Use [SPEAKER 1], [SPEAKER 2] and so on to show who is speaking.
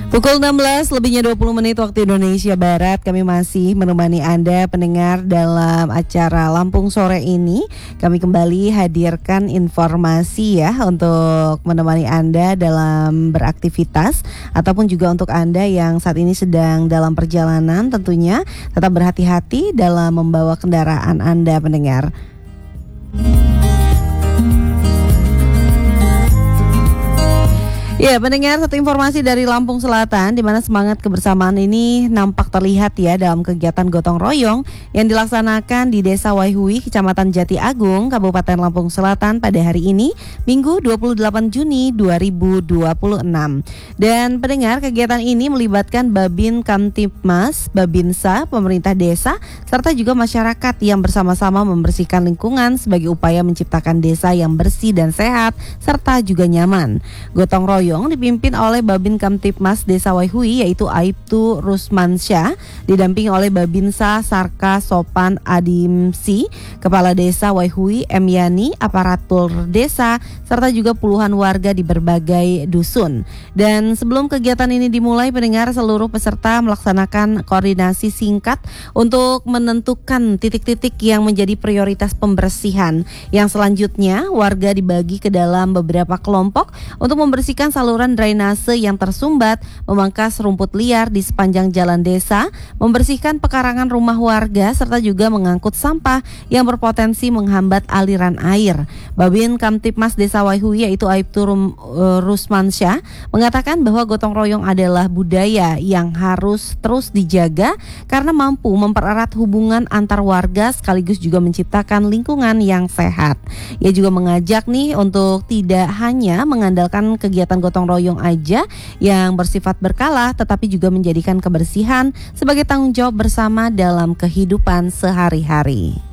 [SPEAKER 1] Pukul 16 lebihnya 20 menit waktu Indonesia Barat. Kami masih menemani Anda pendengar dalam acara Lampung Sore ini. Kami kembali hadirkan informasi ya untuk menemani Anda dalam beraktivitas, ataupun juga untuk Anda yang saat ini sedang dalam perjalanan, tentunya tetap berhati-hati dalam membawa kendaraan Anda pendengar. Ya, pendengar, satu informasi dari Lampung Selatan di mana semangat kebersamaan ini nampak terlihat ya dalam kegiatan gotong royong yang dilaksanakan di Desa Waihui, Kecamatan Jati Agung, Kabupaten Lampung Selatan pada hari ini, Minggu 28 Juni 2026. Dan pendengar, kegiatan ini melibatkan Babin Kamtipmas, Babinsa, pemerintah desa, serta juga masyarakat yang bersama-sama membersihkan lingkungan sebagai upaya menciptakan desa yang bersih dan sehat serta juga nyaman. Gotong royong dipimpin oleh Babin Kamtipmas Desa Waihui yaitu Aibtu Rusmansyah, didampingi oleh Babinsa Sarka Sopan Adimsi, Kepala Desa Waihui M. Yani, aparatur desa, serta juga puluhan warga di berbagai dusun. Dan sebelum kegiatan ini dimulai, pendengar, seluruh peserta melaksanakan koordinasi singkat untuk menentukan titik-titik yang menjadi prioritas pembersihan. Yang selanjutnya, warga dibagi ke dalam beberapa kelompok untuk membersihkan saluran drainase yang tersumbat, memangkas rumput liar di sepanjang jalan desa, membersihkan pekarangan rumah warga, serta juga mengangkut sampah yang berpotensi menghambat aliran air. Babin Kamtipmas Desa Waihui yaitu Aibtu Rusmansyah mengatakan bahwa gotong royong adalah budaya yang harus terus dijaga karena mampu mempererat hubungan antar warga sekaligus juga menciptakan lingkungan yang sehat. Ia juga mengajak nih untuk tidak hanya mengandalkan kegiatan gotong royong aja yang bersifat berkala, tetapi juga menjadikan kebersihan sebagai tanggung jawab bersama dalam kehidupan sehari-hari.